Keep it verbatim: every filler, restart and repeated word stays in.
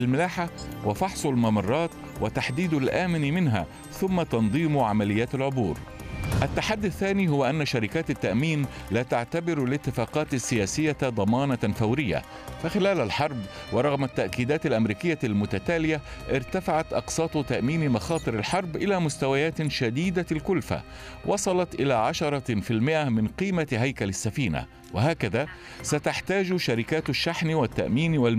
الملاحة وفحص الممرات وتحديد الآمن منها ثم تنظيم عمليات العبور. التحدي الثاني هو أن شركات التأمين لا تعتبر الاتفاقات السياسية ضمانة فورية، فخلال الحرب ورغم التأكيدات الأمريكية المتتالية ارتفعت أقساط تأمين مخاطر الحرب إلى مستويات شديدة الكلفة وصلت إلى عشرة بالمئة من قيمة هيكل السفينة، وهكذا ستحتاج شركات الشحن والتأمين والملاحة